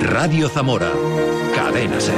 Radio Zamora. Cadena SER.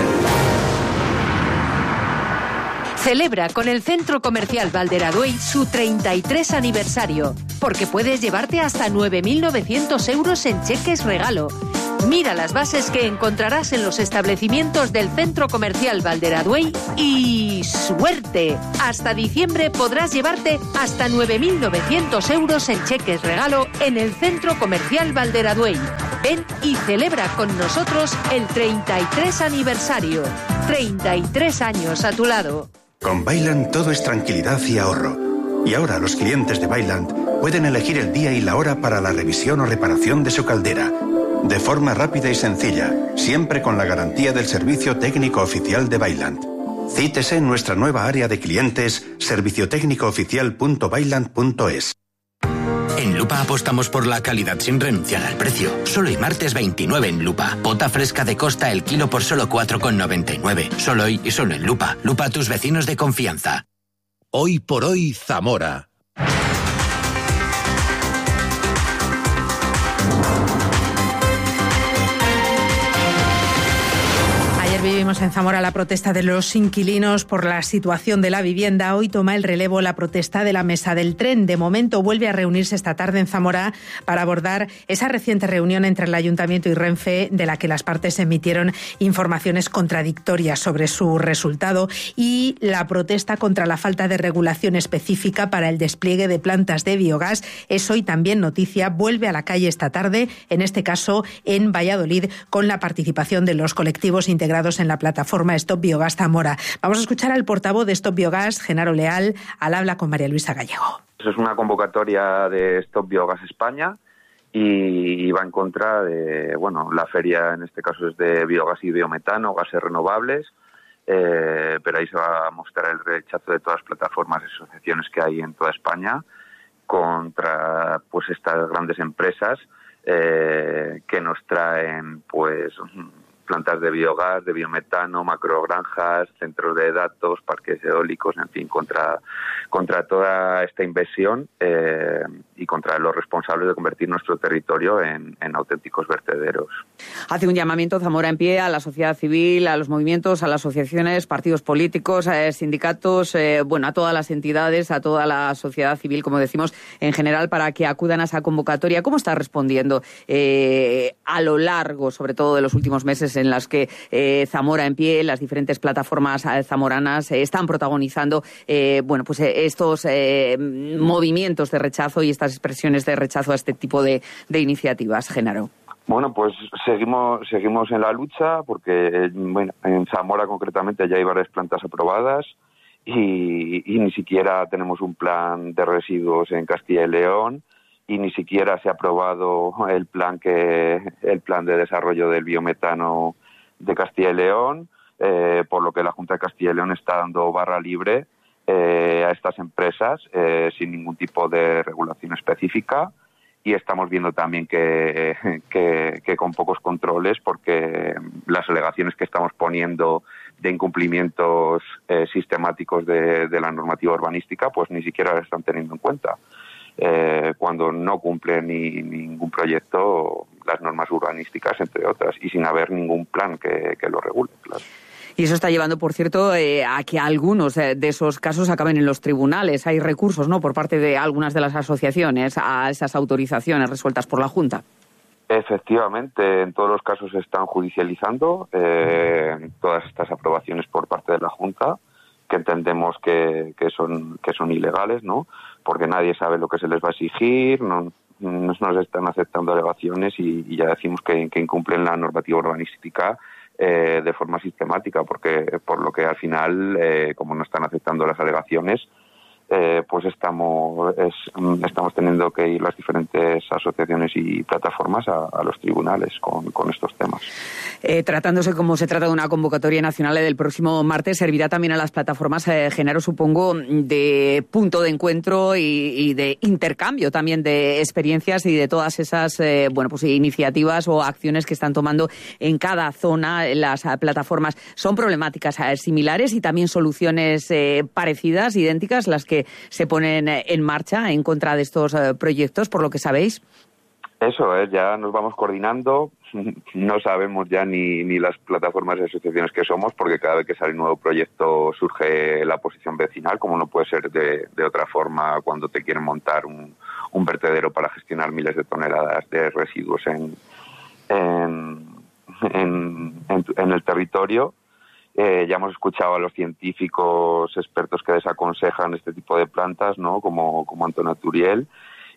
Celebra con el Centro Comercial Valderaduey su 33 aniversario, porque puedes llevarte hasta 9.900 euros en cheques regalo. Mira las bases que encontrarás en los establecimientos del Centro Comercial Valderaduey y ¡suerte! Hasta diciembre podrás llevarte hasta 9.900 euros en cheques regalo en el Centro Comercial Valderaduey. Ven y celebra con nosotros el 33 aniversario. 33 años a tu lado. Con Vaillant todo es tranquilidad y ahorro. Y ahora los clientes de Vaillant pueden elegir el día y la hora para la revisión o reparación de su caldera. De forma rápida y sencilla, siempre con la garantía del servicio técnico oficial de Vaillant. Cítese en nuestra nueva área de clientes, serviciotecnicooficial.vaillant.es. En Lupa apostamos por la calidad sin renunciar al precio. Solo hoy martes 29 en Lupa. Pota fresca de Costa el kilo por solo 4,99. Solo hoy y solo en Lupa. Lupa, tus vecinos de confianza. Hoy por hoy, Zamora. Vivimos en Zamora la protesta de los inquilinos por la situación de la vivienda. Hoy toma el relevo la protesta de la Mesa del Tren. De momento vuelve a reunirse esta tarde en Zamora para abordar esa reciente reunión entre el Ayuntamiento y Renfe, de la que las partes emitieron informaciones contradictorias sobre su resultado, y la protesta contra la falta de regulación específica para el despliegue de plantas de biogás. Es hoy también noticia. Vuelve a la calle esta tarde, en este caso en Valladolid, con la participación de los colectivos integrados en la plataforma Stop Biogás Zamora. Vamos a escuchar al portavoz de Stop Biogás, Genaro Leal, al habla con María Luisa Gallego. Eso es una convocatoria de Stop Biogás España y va en contra de, la feria en este caso es de biogás y biometano, gases renovables, pero ahí se va a mostrar el rechazo de todas las plataformas y asociaciones que hay en toda España contra pues estas grandes empresas que nos traen pues plantas de biogás, de biometano, macrogranjas, centros de datos, parques eólicos, en fin, contra toda esta inversión y contra los responsables de convertir nuestro territorio en auténticos vertederos. Hace un llamamiento Zamora en pie a la sociedad civil, a los movimientos, a las asociaciones, partidos políticos, sindicatos, a todas las entidades, a toda la sociedad civil, como decimos, en general, para que acudan a esa convocatoria. ¿Cómo está respondiendo a lo largo, sobre todo de los últimos meses, en las que Zamora en pie, las diferentes plataformas zamoranas están protagonizando estos movimientos de rechazo y estas expresiones de rechazo a este tipo de iniciativas, Genaro? Bueno, pues seguimos en la lucha porque en Zamora concretamente ya hay varias plantas aprobadas y ni siquiera tenemos un plan de residuos en Castilla y León y ni siquiera se ha aprobado el plan de desarrollo del biometano de Castilla y León, por lo que la Junta de Castilla y León está dando barra libre a estas empresas sin ningún tipo de regulación específica. Y estamos viendo también que con pocos controles, porque las alegaciones que estamos poniendo de incumplimientos sistemáticos de la normativa urbanística, pues ni siquiera la están teniendo en cuenta. Cuando no cumple ningún proyecto las normas urbanísticas, entre otras, y sin haber ningún plan que lo regule, claro. Y eso está llevando, por cierto, a que algunos de esos casos acaben en los tribunales. Hay recursos, ¿no?, por parte de algunas de las asociaciones a esas autorizaciones resueltas por la Junta. Efectivamente, en todos los casos se están judicializando todas estas aprobaciones por parte de la Junta, que entendemos que son ilegales, ¿no?, porque nadie sabe lo que se les va a exigir, no nos están aceptando alegaciones y ya decimos que incumplen la normativa urbanística de forma sistemática, porque por lo que al final, como no están aceptando las alegaciones, pues estamos teniendo que ir las diferentes asociaciones y plataformas a los tribunales con estos temas. Tratándose como se trata de una convocatoria nacional del próximo martes, servirá también a las plataformas, Genaro, supongo, de punto de encuentro y de intercambio también de experiencias y de todas esas iniciativas o acciones que están tomando en cada zona las plataformas. ¿Son problemáticas similares y también soluciones parecidas, idénticas, las que se ponen en marcha en contra de estos proyectos, por lo que sabéis? Eso es, ya nos vamos coordinando, no sabemos ya ni las plataformas y asociaciones que somos, porque cada vez que sale un nuevo proyecto surge la oposición vecinal, como no puede ser de otra forma cuando te quieren montar un vertedero para gestionar miles de toneladas de residuos en el territorio. Ya hemos escuchado a los científicos expertos que desaconsejan este tipo de plantas, ¿no? Como Antonio Turiel,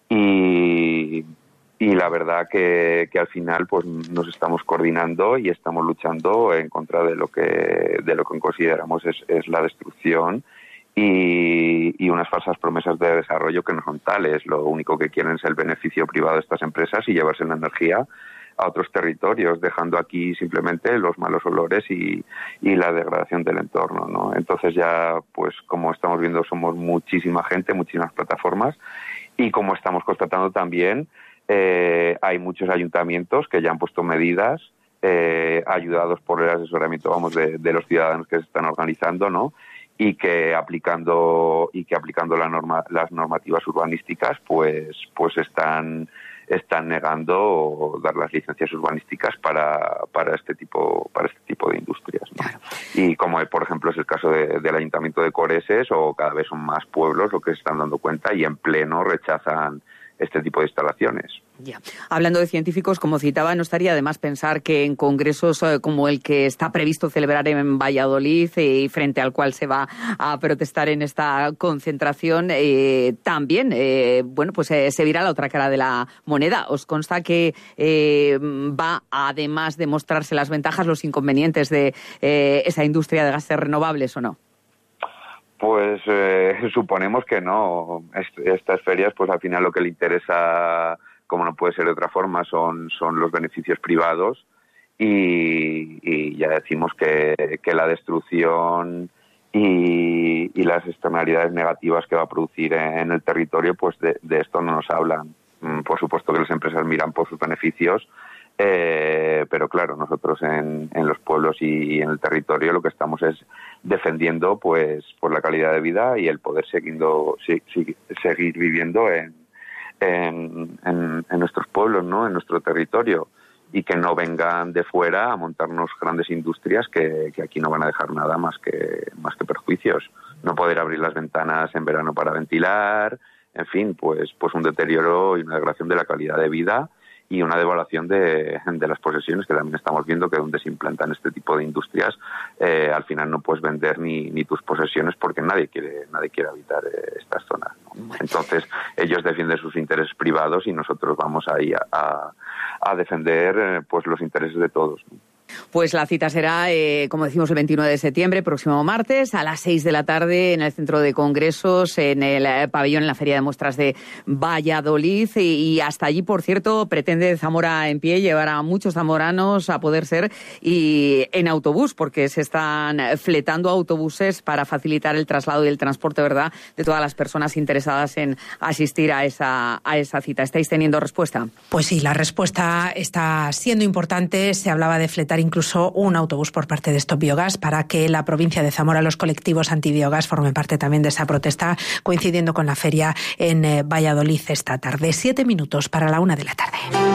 y la verdad que al final pues nos estamos coordinando y estamos luchando en contra de lo que consideramos es la destrucción y unas falsas promesas de desarrollo que no son tales. Lo único que quieren es el beneficio privado de estas empresas y llevarse la energía a otros territorios, dejando aquí simplemente los malos olores y la degradación del entorno, ¿no? Entonces ya, pues como estamos viendo, somos muchísima gente, muchísimas plataformas, y como estamos constatando también, hay muchos ayuntamientos que ya han puesto medidas, ayudados por el asesoramiento, de los ciudadanos que se están organizando, ¿no? Y que aplicando las normativas urbanísticas, pues están negando dar las licencias urbanísticas para este tipo de industrias, ¿no? Claro. Y como por ejemplo es el caso del Ayuntamiento de Coreses, o cada vez son más pueblos los que se están dando cuenta y en pleno rechazan este tipo de instalaciones. Ya. Hablando de científicos, como citaba, no estaría de más pensar que en congresos como el que está previsto celebrar en Valladolid y frente al cual se va a protestar en esta concentración, también se virá la otra cara de la moneda. ¿Os consta que va, además de mostrarse las ventajas, los inconvenientes de esa industria de gases renovables o no? Pues suponemos que no. Estas ferias, pues al final lo que le interesa, como no puede ser de otra forma, son los beneficios privados, y ya decimos que la destrucción y las externalidades negativas que va a producir en el territorio, pues de esto no nos hablan. Por supuesto que las empresas miran por sus beneficios, pero claro, nosotros en los pueblos y en el territorio lo que estamos es defendiendo pues por la calidad de vida y el poder seguir viviendo en nuestros pueblos, ¿no? En nuestro territorio, y que no vengan de fuera a montarnos grandes industrias que aquí no van a dejar nada más que perjuicios. No poder abrir las ventanas en verano para ventilar, en fin, pues un deterioro y una degradación de la calidad de vida y una devaluación de las posesiones, que también estamos viendo que donde se implantan este tipo de industrias, al final no puedes vender ni tus posesiones, porque nadie quiere habitar estas zonas, ¿no? Entonces ellos defienden sus intereses privados y nosotros vamos ahí a defender pues los intereses de todos, ¿no? Pues la cita será, como decimos, el 29 de septiembre, próximo martes, a las 6 de la tarde, en el Centro de Congresos, en el pabellón, en la Feria de Muestras de Valladolid. Y hasta allí, por cierto, pretende Zamora en Pie llevar a muchos zamoranos, a poder ser, y en autobús, porque se están fletando autobuses para facilitar el traslado y el transporte, ¿verdad?, de todas las personas interesadas en asistir a esa cita. ¿Estáis teniendo respuesta? Pues sí, la respuesta está siendo importante. Se hablaba de fletar incluso un autobús por parte de Stop Biogas para que la provincia de Zamora, los colectivos antibiogás, formen parte también de esa protesta, coincidiendo con la feria en Valladolid esta tarde. 7 minutos para la 1 de la tarde.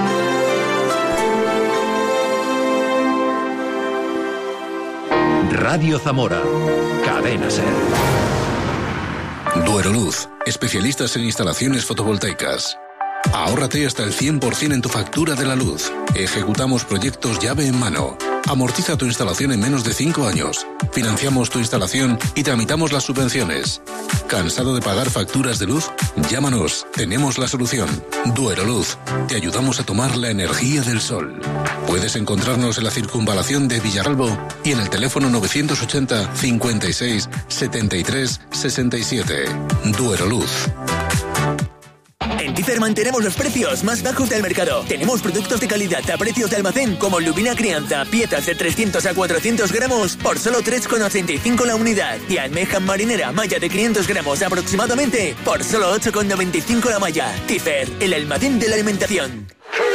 Radio Zamora, Cadena SER. Dueroluz, especialistas en instalaciones fotovoltaicas. Ahórrate hasta el 100% en tu factura de la luz. Ejecutamos proyectos llave en mano. Amortiza tu instalación en menos de 5 años. Financiamos tu instalación y tramitamos las subvenciones. ¿Cansado de pagar facturas de luz? Llámanos, tenemos la solución. Dueroluz, te ayudamos a tomar la energía del sol. Puedes encontrarnos en la circunvalación de Villaralbo y en el teléfono 980 56 73 67. Dueroluz. En Tifer mantenemos los precios más bajos del mercado. Tenemos productos de calidad a precios de almacén como lubina crianza, piezas de 300 a 400 gramos por solo 3,85 la unidad. Y almeja marinera, malla de 500 gramos aproximadamente por solo 8,95 la malla. Tifer, el almacén de la alimentación.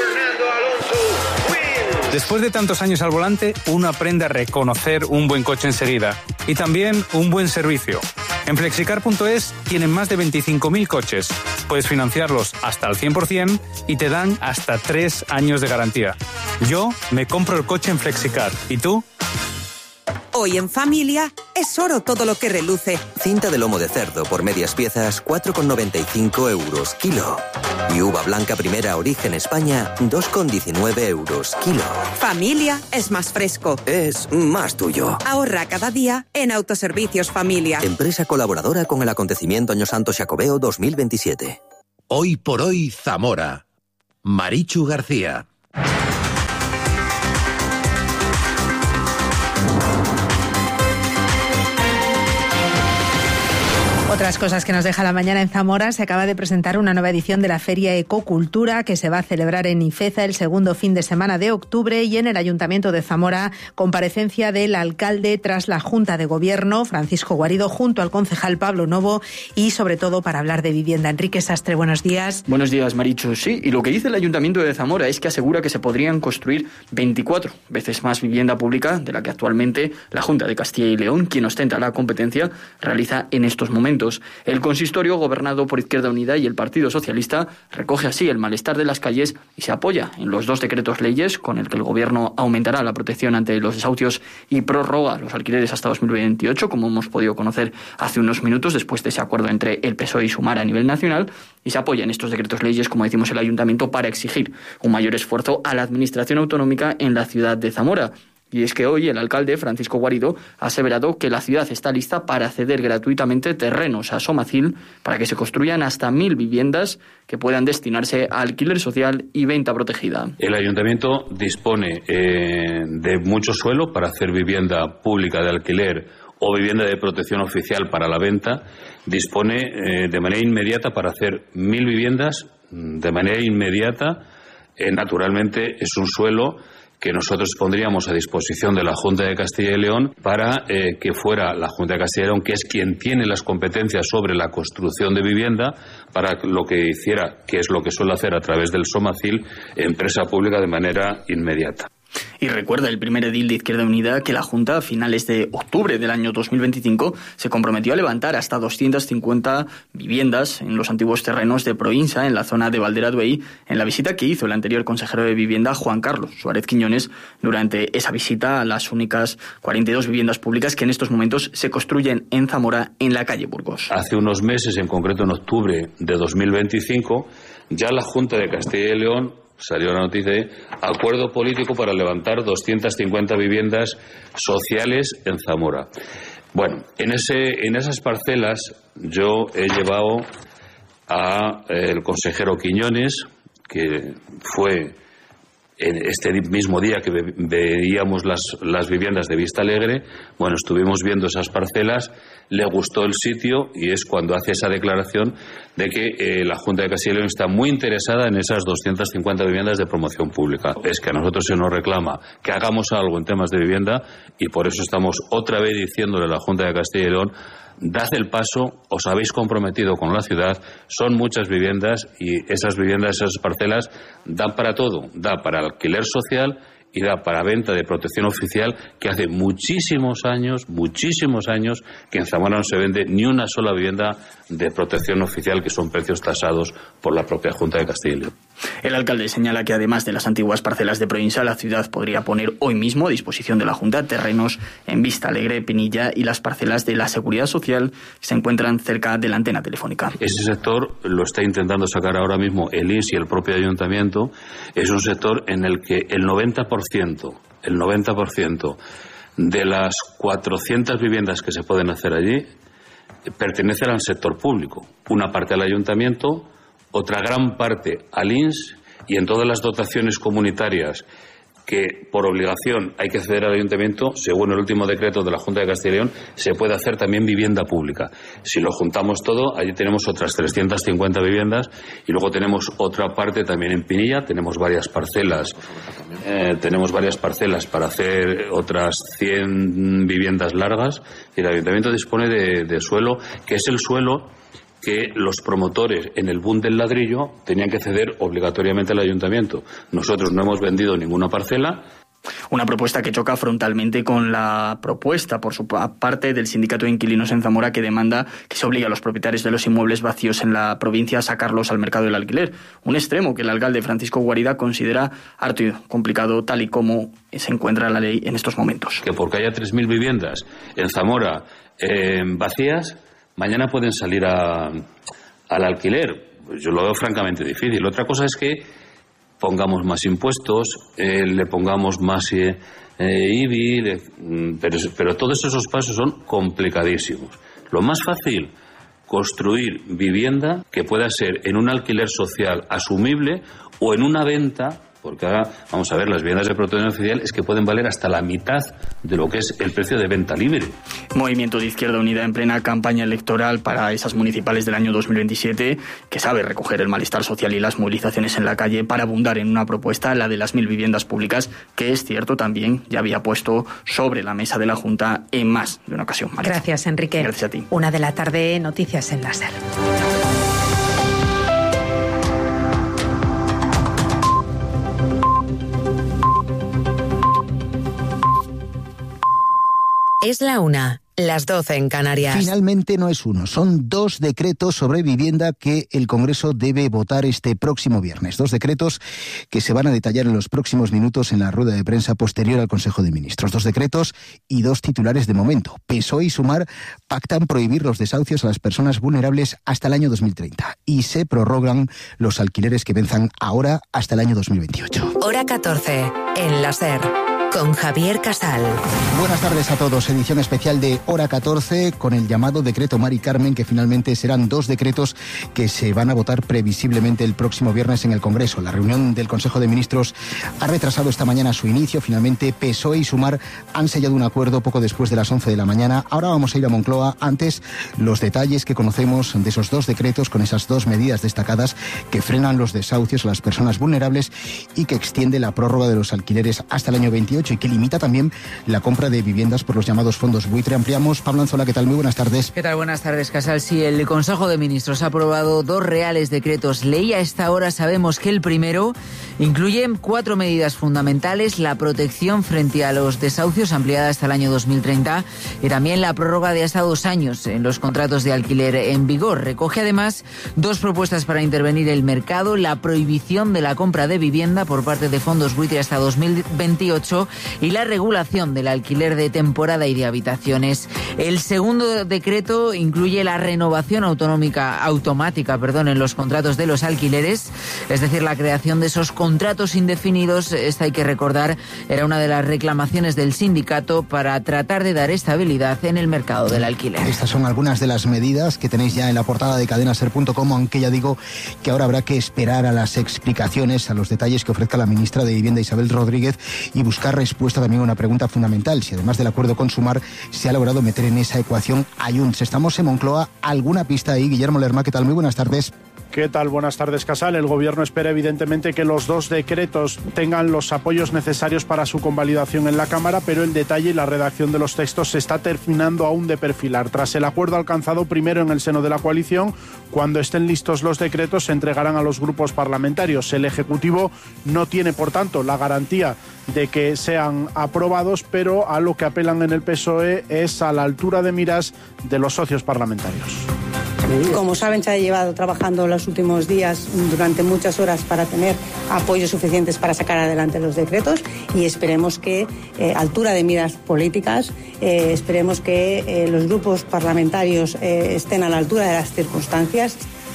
Después de tantos años al volante, uno aprende a reconocer un buen coche enseguida y también un buen servicio. En Flexicar.es tienen más de 25.000 coches. Puedes financiarlos hasta el 100% y te dan hasta 3 años de garantía. Yo me compro el coche en Flexicar. ¿Y tú? Hoy en familia es oro todo lo que reluce. Cinta de lomo de cerdo por medias piezas, 4,95 € kilo. Y uva blanca primera origen España, 2,19 € kilo. Familia es más fresco. Es más tuyo. Ahorra cada día en Autoservicios Familia. Empresa colaboradora con el acontecimiento Año Santo Xacobeo 2027. Hoy por hoy Zamora. Marichu García. Otras cosas que nos deja la mañana en Zamora: se acaba de presentar una nueva edición de la Feria Ecocultura que se va a celebrar en Ifeza el segundo fin de semana de octubre, y en el Ayuntamiento de Zamora, comparecencia del alcalde tras la Junta de Gobierno, Francisco Guarido, junto al concejal Pablo Novo, y sobre todo para hablar de vivienda. Enrique Sastre, buenos días. Buenos días, Marichu. Sí, y lo que dice el Ayuntamiento de Zamora es que asegura que se podrían construir 24 veces más vivienda pública de la que actualmente la Junta de Castilla y León, quien ostenta la competencia, realiza en estos momentos. El consistorio, gobernado por Izquierda Unida y el Partido Socialista, recoge así el malestar de las calles y se apoya en los 2 decretos leyes con el que el Gobierno aumentará la protección ante los desahucios y prorroga los alquileres hasta 2028, como hemos podido conocer hace unos minutos después de ese acuerdo entre el PSOE y Sumar a nivel nacional, y se apoya en estos decretos leyes, como decimos, el Ayuntamiento para exigir un mayor esfuerzo a la Administración autonómica en la ciudad de Zamora. Y es que hoy el alcalde, Francisco Guarido, ha aseverado que la ciudad está lista para ceder gratuitamente terrenos a Somacil para que se construyan hasta 1.000 viviendas que puedan destinarse a alquiler social y venta protegida. El ayuntamiento dispone de mucho suelo para hacer vivienda pública de alquiler o vivienda de protección oficial para la venta. Dispone de manera inmediata para hacer 1.000 viviendas de manera inmediata. Naturalmente es un suelo que nosotros pondríamos a disposición de la Junta de Castilla y León para que fuera la Junta de Castilla y León, que es quien tiene las competencias sobre la construcción de vivienda, para lo que hiciera, que es lo que suele hacer a través del Somacil, empresa pública de manera inmediata. Y recuerda el primer edil de Izquierda Unida que la Junta, a finales de octubre del año 2025, se comprometió a levantar hasta 250 viviendas en los antiguos terrenos de Proinsa, en la zona de Valderaduey, en la visita que hizo el anterior consejero de Vivienda, Juan Carlos Suárez Quiñones, durante esa visita a las únicas 42 viviendas públicas que en estos momentos se construyen en Zamora, en la calle Burgos. Hace unos meses, en concreto en octubre de 2025, ya la Junta de Castilla y León salió la noticia de acuerdo político para levantar 250 viviendas sociales en Zamora. Bueno, en esas parcelas yo he llevado a el consejero Quiñones, que fue en este mismo día que veíamos las viviendas de Vista Alegre. Bueno, estuvimos viendo esas parcelas, le gustó el sitio y es cuando hace esa declaración de que la Junta de Castilla y León está muy interesada en esas 250 viviendas de promoción pública. Es que a nosotros se nos reclama que hagamos algo en temas de vivienda y por eso estamos otra vez diciéndole a la Junta de Castilla y León: dad el paso, os habéis comprometido con la ciudad, son muchas viviendas y esas viviendas, esas parcelas, dan para todo, da para alquiler social y da para venta de protección oficial, que hace muchísimos años que en Zamora no se vende ni una sola vivienda de protección oficial, que son precios tasados por la propia Junta de Castilla y León. El alcalde señala que además de las antiguas parcelas de Proinsa, la ciudad podría poner hoy mismo a disposición de la Junta terrenos en Vista Alegre, Pinilla y las parcelas de la Seguridad Social que se encuentran cerca de la antena telefónica. Ese sector lo está intentando sacar ahora mismo el INS y el propio ayuntamiento. Es un sector en el que el 90% de las 400 viviendas que se pueden hacer allí pertenecen al sector público. Una parte al ayuntamiento, otra gran parte al INS, y en todas las dotaciones comunitarias que por obligación hay que ceder al ayuntamiento, según el último decreto de la Junta de Castilla y León, se puede hacer también vivienda pública. Si lo juntamos todo, allí tenemos otras 350 viviendas y luego tenemos otra parte también en Pinilla, tenemos varias parcelas para hacer otras 100 viviendas largas, y el ayuntamiento dispone de suelo, que es el suelo que los promotores en el boom del ladrillo tenían que ceder obligatoriamente al ayuntamiento. Nosotros no hemos vendido ninguna parcela Una propuesta que choca frontalmente con la propuesta, por su parte, del Sindicato de Inquilinos en Zamora, que demanda que se obligue a los propietarios de los inmuebles vacíos en la provincia a sacarlos al mercado del alquiler. Un extremo que el alcalde Francisco Guarida considera harto y complicado, tal y como se encuentra la ley en estos momentos. Que porque haya 3.000 viviendas en Zamora vacías, mañana pueden salir al alquiler. Pues yo lo veo francamente difícil. Otra cosa es que pongamos más impuestos, le pongamos más IBI, pero todos esos pasos son complicadísimos. Lo más fácil, construir vivienda que pueda ser en un alquiler social asumible o en una venta, porque ahora, vamos a ver, las viviendas de protección oficial es que pueden valer hasta la mitad de lo que es el precio de venta libre. Movimiento de Izquierda Unida en plena campaña electoral para esas municipales del año 2027, que sabe recoger el malestar social y las movilizaciones en la calle para abundar en una propuesta, la de las 1.000 viviendas públicas, que es cierto también ya había puesto sobre la mesa de la Junta en más de una ocasión. María. Gracias, Enrique. Gracias a ti. 1:00 p.m, noticias en la SER. Es la 1:00, las 12 en Canarias. Finalmente no es uno, son 2 decretos sobre vivienda que el Congreso debe votar este próximo viernes. 2 decretos que se van a detallar en los próximos minutos en la rueda de prensa posterior al Consejo de Ministros. 2 decretos y 2 titulares de momento. PSOE y Sumar pactan prohibir los desahucios a las personas vulnerables hasta el año 2030 y se prorrogan los alquileres que venzan ahora hasta el año 2028. Hora 14, en la SER. Con Javier Casal. Buenas tardes a todos. Edición especial de Hora 14 con el llamado decreto Mari Carmen, que finalmente serán 2 decretos que se van a votar previsiblemente el próximo viernes en el Congreso. La reunión del Consejo de Ministros ha retrasado esta mañana su inicio. Finalmente PSOE y Sumar han sellado un acuerdo poco después de las 11 de la mañana. Ahora vamos a ir a Moncloa. Antes, los detalles que conocemos de esos 2 decretos con esas 2 medidas destacadas que frenan los desahucios a las personas vulnerables y que extiende la prórroga de los alquileres hasta el año 28 y que limita también la compra de viviendas por los llamados fondos buitre. Ampliamos. Pablo Anzola, ¿qué tal? Muy buenas tardes. ¿Qué tal? Buenas tardes, Casal. Sí, el Consejo de Ministros ha aprobado 2 reales decretos ley. A esta hora sabemos que el primero incluye 4 medidas fundamentales: la protección frente a los desahucios ampliada hasta el año 2030 y también la prórroga de hasta 2 años en los contratos de alquiler en vigor. Recoge además 2 propuestas para intervenir el mercado: la prohibición de la compra de vivienda por parte de fondos buitre hasta 2028 y la regulación del alquiler de temporada y de habitaciones. El segundo decreto incluye la renovación automática en los contratos de los alquileres, es decir, la creación de esos contratos indefinidos. Esta, hay que recordar, era una de las reclamaciones del sindicato para tratar de dar estabilidad en el mercado del alquiler. Estas son algunas de las medidas que tenéis ya en la portada de cadenaser.com, aunque ya digo que ahora habrá que esperar a las explicaciones, a los detalles que ofrezca la ministra de Vivienda, Isabel Rodríguez, y buscar respuesta también a una pregunta fundamental: si además del acuerdo con Sumar se ha logrado meter en esa ecuación a Junts. Estamos en Moncloa. ¿Alguna pista ahí? Guillermo Lerma, ¿qué tal? Muy buenas tardes. ¿Qué tal? Buenas tardes, Casal. El Gobierno espera evidentemente que los 2 decretos tengan los apoyos necesarios para su convalidación en la Cámara, pero el detalle y la redacción de los textos se está terminando aún de perfilar. Tras el acuerdo alcanzado primero en el seno de la coalición, cuando estén listos los decretos se entregarán a los grupos parlamentarios. El Ejecutivo no tiene, por tanto, la garantía de que sean aprobados, pero a lo que apelan en el PSOE es a la altura de miras de los socios parlamentarios. Como saben, se ha llevado trabajando los últimos días durante muchas horas para tener apoyos suficientes para sacar adelante los decretos y esperemos que, altura de miras políticas, esperemos que los grupos parlamentarios estén a la altura de las circunstancias.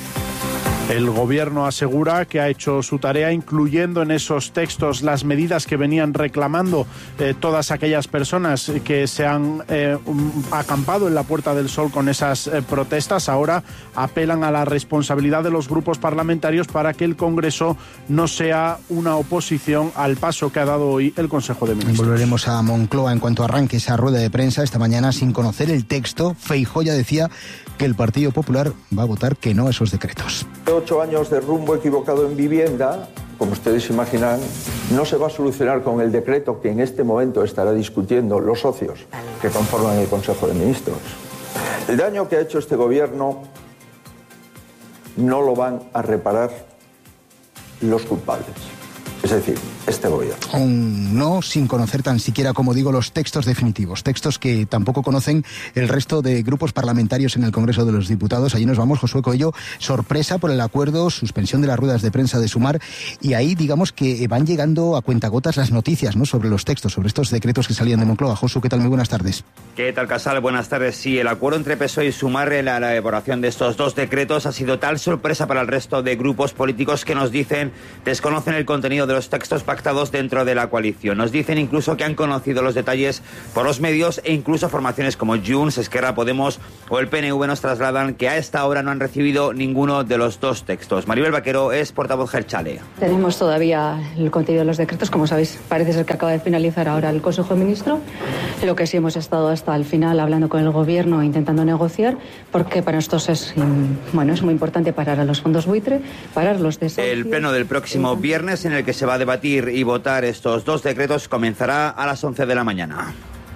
El Gobierno asegura que ha hecho su tarea, incluyendo en esos textos las medidas que venían reclamando todas aquellas personas que se han acampado en la Puerta del Sol con esas protestas. Ahora apelan a la responsabilidad de los grupos parlamentarios para que el Congreso no sea una oposición al paso que ha dado hoy el Consejo de Ministros. Volveremos a Moncloa en cuanto arranque esa rueda de prensa. Esta mañana, sin conocer el texto, Feijóo ya decía que el Partido Popular va a votar que no a esos decretos. 8 años de rumbo equivocado en vivienda, como ustedes imaginan, no se va a solucionar con el decreto que en este momento estará discutiendo los socios que conforman el Consejo de Ministros. El daño que ha hecho este Gobierno no lo van a reparar los culpables. Es decir, este gobierno. Aún no, sin conocer tan siquiera, como digo, los textos definitivos, textos que tampoco conocen el resto de grupos parlamentarios en el Congreso de los Diputados. Allí nos vamos, Josué Coello, sorpresa por el acuerdo, suspensión de las ruedas de prensa de Sumar, y ahí digamos que van llegando a cuentagotas las noticias, ¿no?, sobre los textos, sobre estos decretos que salían de Moncloa. Josu, ¿qué tal? Muy buenas tardes. ¿Qué tal, Casal? Buenas tardes. Sí, el acuerdo entre PSOE y Sumar en la elaboración de estos dos decretos ha sido tal sorpresa para el resto de grupos políticos que nos dicen desconocen el contenido de los textos pactados dentro de la coalición. Nos dicen incluso que han conocido los detalles por los medios e incluso formaciones como Junts, Esquerra, Podemos o el PNV nos trasladan que a esta hora no han recibido ninguno de los dos textos. Maribel Vaquero es portavoz Jeltzale. Tenemos todavía el contenido de los decretos, como sabéis, parece ser que acaba de finalizar ahora el Consejo de Ministros. Lo que sí hemos estado hasta el final hablando con el Gobierno e intentando negociar, porque para nosotros es muy importante parar a los fondos buitre, parar los desahucios. El pleno del próximo viernes, en el que se va a debatir y votar estos dos decretos, comenzará a las 11 de la mañana.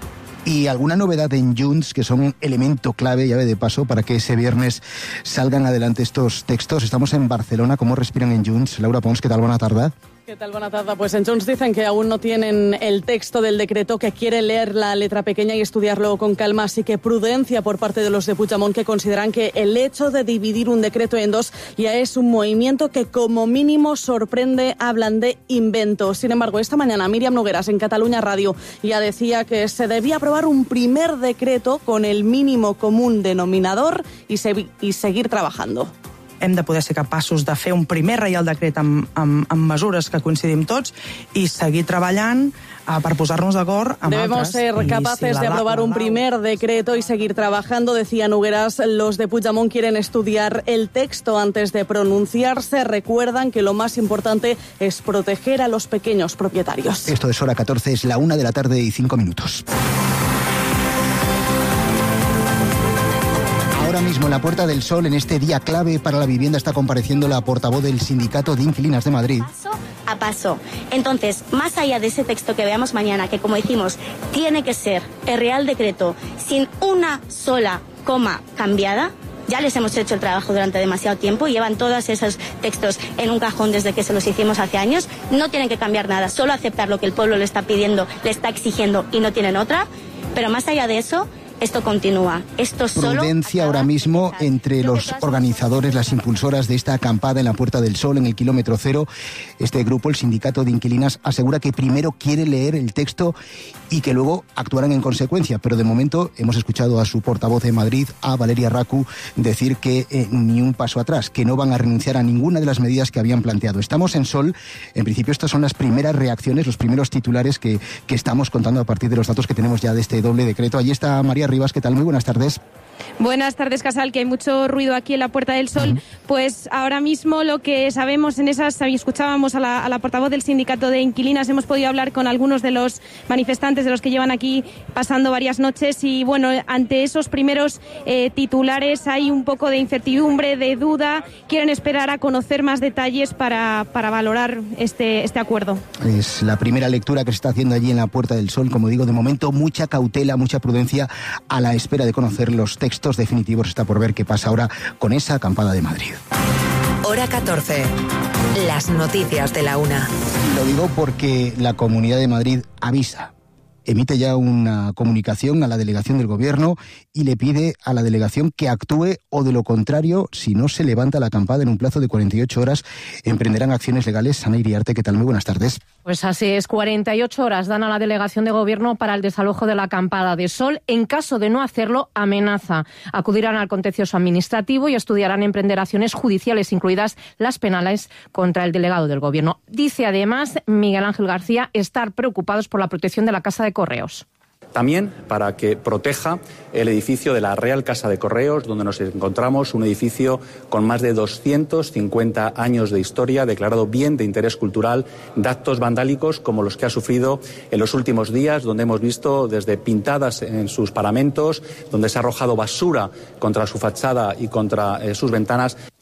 ¿Y alguna novedad en Junts, que son un elemento clave, llave de paso, para que ese viernes salgan adelante estos textos? Estamos en Barcelona. ¿Cómo respiran en Junts? Laura Pons, ¿qué tal? Buena tarde. ¿Qué tal? Buena tarde. Pues en Junts dicen que aún no tienen el texto del decreto, que quiere leer la letra pequeña y estudiarlo con calma, así que prudencia por parte de los de Puigdemont, que consideran que el hecho de dividir un decreto en dos ya es un movimiento que como mínimo sorprende. Hablan de invento. Sin embargo, esta mañana Míriam Nogueras en Catalunya Radio ya decía que se debía aprobar un primer decreto con el mínimo común denominador y seguir trabajando. Hem de poder ser capaços de fer un primer reial decret amb mesures que coincidim tots i seguir treballant per posar-nos d'acord amb Debemos altres. ser capaces de aprobar un primer decreto y seguir trabajando, decía Nogueras. Los de Puigdemont quieren estudiar el texto antes de pronunciarse. Recuerdan que lo más importante es proteger a los pequeños propietarios. Esto es Hora 14, es la 1:05 p.m. Ahora mismo en la Puerta del Sol, en este día clave para la vivienda, está compareciendo la portavoz del Sindicato de Inquilinas de Madrid. Paso a paso. Entonces, más allá de ese texto que veamos mañana, que como decimos, tiene que ser el Real Decreto sin una sola coma cambiada, ya les hemos hecho el trabajo durante demasiado tiempo, llevan todos esos textos en un cajón desde que se los hicimos hace años, no tienen que cambiar nada, solo aceptar lo que el pueblo le está pidiendo, le está exigiendo y no tienen otra, pero más allá de eso, esto continúa. Esto solo prudencia ahora mismo entre los organizadores, las impulsoras de esta acampada en la Puerta del Sol, en el kilómetro cero. Este grupo, el Sindicato de Inquilinas, asegura que primero quiere leer el texto y que luego actuarán en consecuencia. Pero de momento hemos escuchado a su portavoz de Madrid, a Valeria Racu, decir que ni un paso atrás, que no van a renunciar a ninguna de las medidas que habían planteado. Estamos en Sol. En principio estas son las primeras reacciones, los primeros titulares que estamos contando a partir de los datos que tenemos ya de este doble decreto. Allí está María Rivas, ¿qué tal? Muy buenas tardes. Buenas tardes, Casal, que hay mucho ruido aquí en la Puerta del Sol. Pues ahora mismo lo que sabemos en esas, escuchábamos a la portavoz del Sindicato de Inquilinas, hemos podido hablar con algunos de los manifestantes, de los que llevan aquí pasando varias noches, y bueno, ante esos primeros titulares hay un poco de incertidumbre, de duda, quieren esperar a conocer más detalles para valorar este acuerdo. Es la primera lectura que se está haciendo allí en la Puerta del Sol. Como digo, de momento mucha cautela, mucha prudencia a la espera de conocer los textos definitivos. Está por ver qué pasa ahora con esa acampada de Madrid. Hora 14. Las noticias de la 1. Lo digo porque la Comunidad de Madrid avisa. Emite ya una comunicación a la delegación del Gobierno y le pide a la delegación que actúe, o de lo contrario, si no se levanta la acampada en un plazo de 48 horas, emprenderán acciones legales. Ana Iriarte, ¿qué tal? Muy buenas tardes. Pues así es, 48 horas dan a la delegación de Gobierno para el desalojo de la acampada de Sol. En caso de no hacerlo, amenaza. Acudirán al contencioso administrativo y estudiarán emprender acciones judiciales, incluidas las penales, contra el delegado del Gobierno. Dice además Miguel Ángel García estar preocupados por la protección de la Casa de Correos. También para que proteja el edificio de la Real Casa de Correos, donde nos encontramos, un edificio con más de 250 años de historia, declarado bien de interés cultural, de actos vandálicos como los que ha sufrido en los últimos días, donde hemos visto desde pintadas en sus paramentos, donde se ha arrojado basura contra su fachada y contra sus ventanas.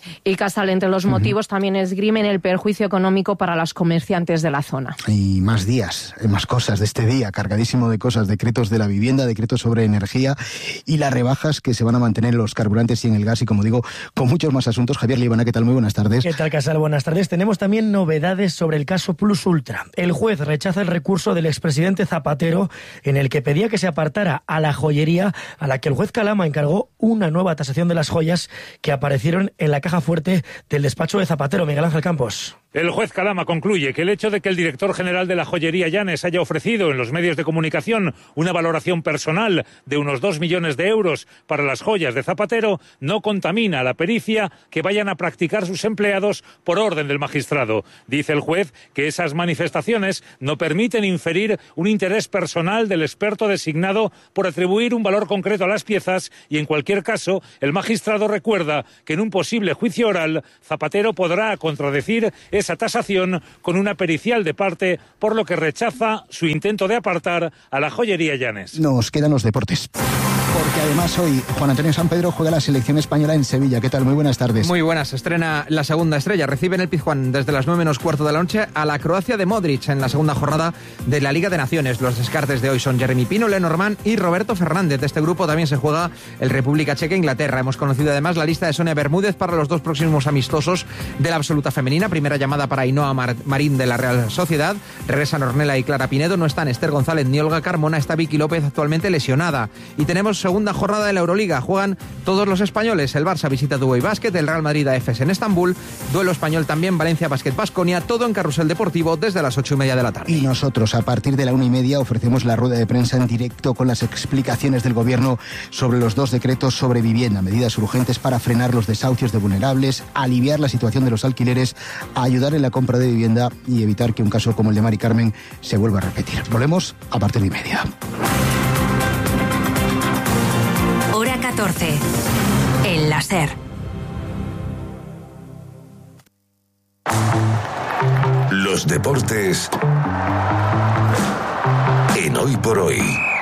Y Casal, entre los motivos, también esgrimen el perjuicio económico para los comerciantes de la zona. Y más días, más cosas de este día, cargadísimo de cosas, decretos de la vivienda, decretos sobre energía y las rebajas que se van a mantener en los carburantes y en el gas y, como digo, con muchos más asuntos. Javier Líbana, ¿qué tal? Muy buenas tardes. ¿Qué tal, Casal? Buenas tardes. Tenemos también novedades sobre el caso Plus Ultra. El juez rechaza el recurso del expresidente Zapatero en el que pedía que se apartara a la joyería, a la que el juez Calama encargó una nueva tasación de las joyas que aparecieron en la caja fuerte del despacho de Zapatero. Miguel Ángel Campos. El juez Calama concluye que el hecho de que el director general de la joyería Llanes haya ofrecido en los medios de comunicación una valoración personal de unos 2 millones de euros para las joyas de Zapatero no contamina la pericia que vayan a practicar sus empleados por orden del magistrado. Dice el juez que esas manifestaciones no permiten inferir un interés personal del experto designado por atribuir un valor concreto a las piezas y, en cualquier caso, el magistrado recuerda que en un posible juicio oral Zapatero podrá contradecir esa tasación con una pericial de parte, por lo que rechaza su intento de apartar a la joyería Llanes. Nos quedan los deportes. Porque además hoy Juan Antonio Sampedro juega la selección española en Sevilla. ¿Qué tal? Muy buenas tardes. Muy buenas. Estrena la segunda estrella. Recibe en el Pizjuán desde las 9:45 de la noche a la Croacia de Modric en la segunda jornada de la Liga de Naciones. Los descartes de hoy son Jeremy Pino, Lenormand y Roberto Fernández. De este grupo también se juega el República Checa e Inglaterra. Hemos conocido además la lista de Sonia Bermúdez para los 2 próximos amistosos de la absoluta femenina. Primera llamada para Ainhoa Marín de la Real Sociedad. Regresan Ornella y Clara Pinedo. No están Esther González ni Olga Carmona. Está Vicky López, actualmente lesionada. Y tenemos segunda jornada de la Euroliga. Juegan todos los españoles. El Barça visita Dubai Basket, el Real Madrid a Efes en Estambul. Duelo español también, Valencia Basket Baskonia. Todo en Carrusel Deportivo desde las 8:30 de la tarde. Y nosotros a partir de la 1:30 ofrecemos la rueda de prensa en directo con las explicaciones del Gobierno sobre los 2 decretos sobre vivienda, medidas urgentes para frenar los desahucios de vulnerables, aliviar la situación de los alquileres, ayudar en la compra de vivienda y evitar que un caso como el de Mari Carmen se vuelva a repetir. Volvemos a partir de 1:30. Hora 14. El láser. Los deportes en Hoy por Hoy.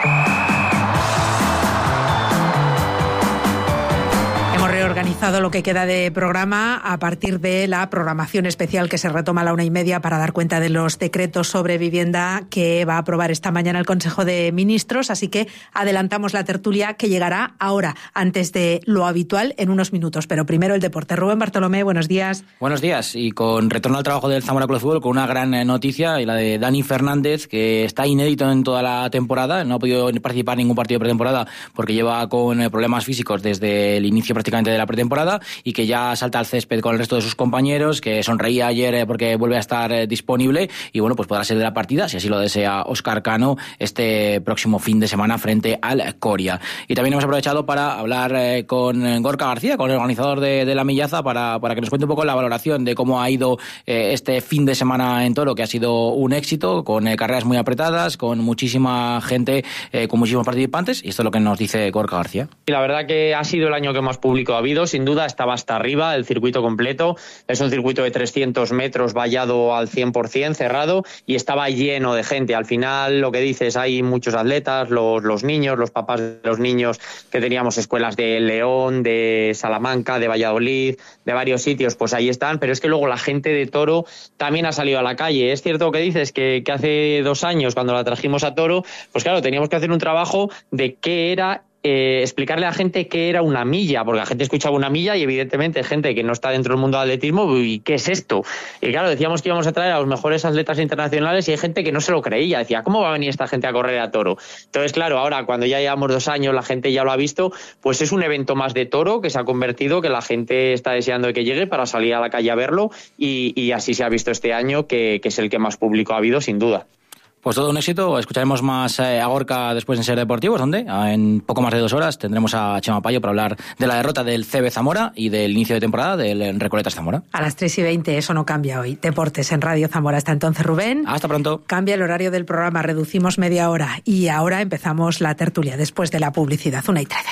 Organizado lo que queda de programa a partir de la programación especial que se retoma a la 1:30 para dar cuenta de los decretos sobre vivienda que va a aprobar esta mañana el Consejo de Ministros, así que adelantamos la tertulia que llegará ahora, antes de lo habitual, en unos minutos. Pero primero el deporte. Rubén Bartolomé, buenos días. Buenos días, y con retorno al trabajo del Zamora Club de Fútbol, con una gran noticia, y la de Dani Fernández, que está inédito en toda la temporada, no ha podido participar en ningún partido de pretemporada porque lleva con problemas físicos desde el inicio prácticamente de la pretemporada, y que ya salta al césped con el resto de sus compañeros, que sonreía ayer porque vuelve a estar disponible y bueno, pues podrá ser de la partida, si así lo desea Óscar Cano, este próximo fin de semana frente al Coria. Y también hemos aprovechado para hablar con Gorka García, con el organizador de la Millaza, para que nos cuente un poco la valoración de cómo ha ido este fin de semana en Toro, que ha sido un éxito, con carreras muy apretadas, con muchísima gente, con muchísimos participantes, y esto es lo que nos dice Gorka García. Y la verdad que ha sido el año que más público ha habido, sin duda. Estaba hasta arriba el circuito completo. Es un circuito de 300 metros vallado al 100%, cerrado, y estaba lleno de gente. Al final, lo que dices, hay muchos atletas, los niños, los papás de los niños, que teníamos escuelas de León, de Salamanca, de Valladolid, de varios sitios, pues ahí están. Pero es que luego la gente de Toro también ha salido a la calle. Es cierto que dices que hace 2 años, cuando la trajimos a Toro, pues claro, teníamos que hacer un trabajo de qué era explicarle a la gente qué era una milla, porque la gente escuchaba una milla y evidentemente gente que no está dentro del mundo del atletismo, ¿y qué es esto? Y claro, decíamos que íbamos a traer a los mejores atletas internacionales y hay gente que no se lo creía, decía, ¿cómo va a venir esta gente a correr a Toro? Entonces, claro, ahora cuando ya llevamos 2 años, la gente ya lo ha visto, pues es un evento más de Toro que se ha convertido, que la gente está deseando que llegue para salir a la calle a verlo, y así se ha visto este año, que es el que más público ha habido, sin duda. Pues todo un éxito. Escucharemos más a Gorka después en Ser Deportivos, donde en poco más de 2 horas tendremos a Chema Payo para hablar de la derrota del CB Zamora y del inicio de temporada del Recoletas Zamora. A las 3:20, eso no cambia hoy. Deportes en Radio Zamora. Hasta entonces, Rubén. Hasta pronto. Cambia el horario del programa, reducimos media hora y ahora empezamos la tertulia después de la publicidad. 1:13.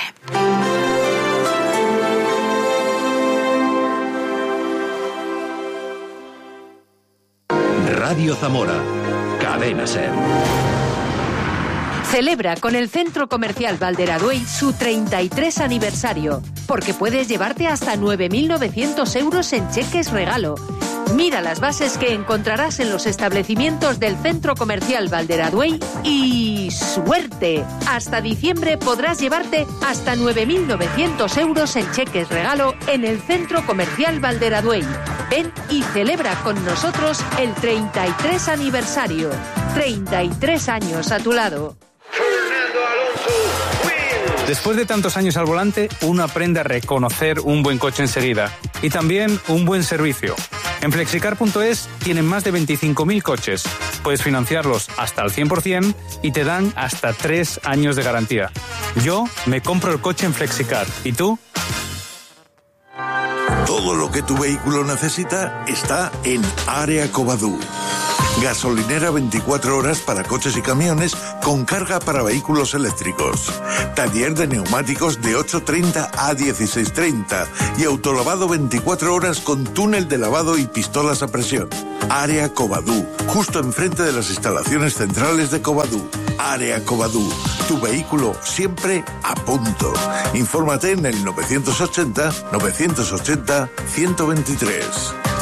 Radio Zamora. Cadena SER. Celebra con el Centro Comercial Valderaduey su 33 aniversario. porque puedes llevarte hasta 9.900 euros en cheques regalo. Mira las bases que encontrarás en los establecimientos del Centro Comercial Valderaduey y ¡suerte! Hasta diciembre podrás llevarte hasta 9.900 euros en cheques regalo en el Centro Comercial Valderaduey. Ven y celebra con nosotros el 33 aniversario. 33 años a tu lado. Después de tantos años al volante, uno aprende a reconocer un buen coche enseguida y también un buen servicio. En Flexicar.es tienen más de 25.000 coches. Puedes financiarlos hasta el 100% y te dan hasta 3 años de garantía. Yo me compro el coche en Flexicar. ¿Y tú? Todo lo que tu vehículo necesita está en Área Covadú. Gasolinera 24 horas para coches y camiones con carga para vehículos eléctricos. Taller de neumáticos de 8:30 a 16:30 y autolavado 24 horas con túnel de lavado y pistolas a presión. Área Covadú, justo enfrente de las instalaciones centrales de Covadú. Área Covadú, tu vehículo siempre a punto. Infórmate en el 980 980 123.